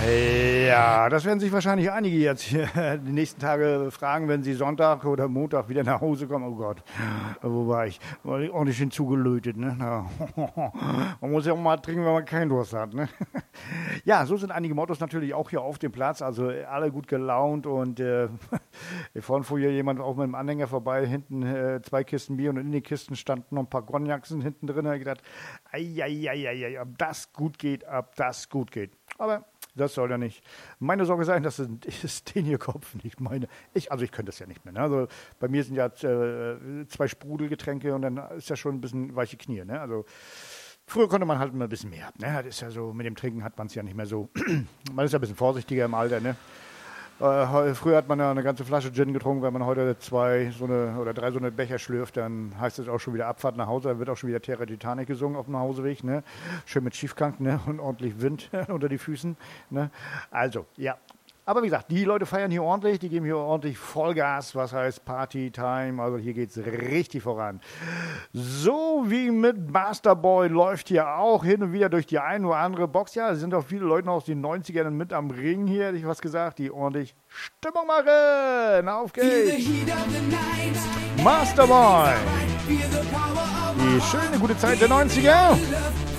Ja, das werden sich wahrscheinlich einige jetzt hier die nächsten Tage fragen, wenn sie Sonntag oder Montag wieder nach Hause kommen. Oh Gott, wo war ich? War ich ordentlich hinzugelötet, ne? Na, man muss ja auch mal trinken, wenn man keinen Durst hat, ne? Ja, so sind einige Mottos natürlich auch hier auf dem Platz, also alle gut gelaunt und vorhin fuhr hier jemand auch mit dem Anhänger vorbei, hinten 2 Kisten Bier und in den Kisten standen noch ein paar Cognacs hinten drin. Da habe ich gedacht, ei, ob das gut geht, Aber das soll ja nicht meine Sorge sein, das ist den hier Kopf, nicht meine. Ich könnte das ja nicht mehr. Ne? Also bei mir sind ja 2 Sprudelgetränke und dann ist ja schon ein bisschen weiche Knie. Ne? Also früher konnte man halt immer ein bisschen mehr. Ne? Das ist ja so, mit dem Trinken hat man es ja nicht mehr so. Man ist ja ein bisschen vorsichtiger im Alter. Ne? Früher hat man ja eine ganze Flasche Gin getrunken, wenn man heute 2 oder 3 so eine Becher schlürft, dann heißt es auch schon wieder Abfahrt nach Hause, dann wird auch schon wieder Terra Titanic gesungen auf dem Hauseweg, ne? Schön mit Schiefgang, ne? Und ordentlich Wind unter die Füßen, ne? Also, ja. Aber wie gesagt, die Leute feiern hier ordentlich, die geben hier ordentlich Vollgas, was heißt Party-Time, also hier geht's richtig voran. So wie mit Masterboy läuft hier auch hin und wieder durch die eine oder andere Box. Ja, es sind auch viele Leute aus den 90ern mit am Ring hier, hätte ich was gesagt, die ordentlich Stimmung machen. Auf geht's! Masterboy! Die schöne, gute Zeit der 90er.